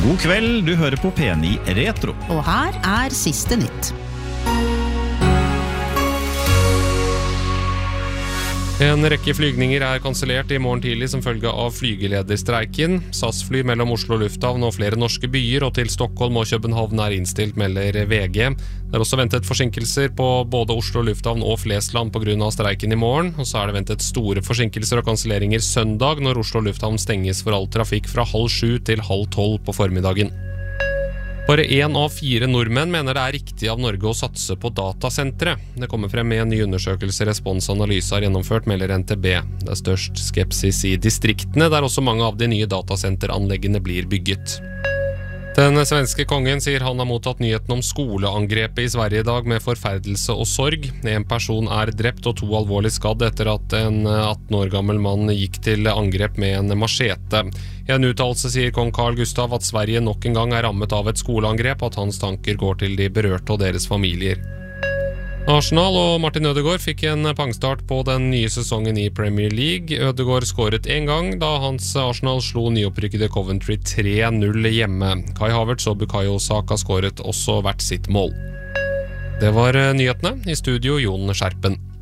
God kveld, du hører på P9 Retro. Og her siste nytt. En rekke flygninger kansellert I morgen tidlig som følge av flygelederstreiken. SAS-fly mellom Oslo lufthavn og flere norske byer, og til Stockholm og København innstilt, melder VG. Det også ventet forsinkelser på både Oslo lufthavn og Flesland på grunn av streiken I morgen, og så det ventet store forsinkelser og kanselleringer søndag når Oslo lufthavn stenges for all trafikk fra 6:30 til 11:30 på formiddagen. Bare 1 av 4 nordmenn mener det riktig av Norge å satse på datasentre. Det kommer frem med en ny undersøkelse Responsanalyse har gjennomført, melder NTB. Det størst skepsis I distriktene, der også mange av de nye datasenteranleggene blir bygget. Den svenske kongen sier han har mottatt nyheten om skoleangrepet I Sverige I dag med forferdelse og sorg. En person drept og 2 alvorlig skadd etter at en 18 år gammel mann gikk til angrep med en machete. I en uttalelse sier kong Carl Gustav at Sverige nok en gang rammet av et skoleangrep, og at hans tanker går til de berørte og deres familier. Arsenal og Martin Ødegaard fikk en pangstart på den nye sesongen I Premier League. Ødegaard skåret en gang da hans Arsenal slo nyopprykkede Coventry 3-0 hjemme. Kai Havertz og Bukayo Saka skåret også hvert sitt mål. Det var nyhetene. I studio Jon Skjerpen.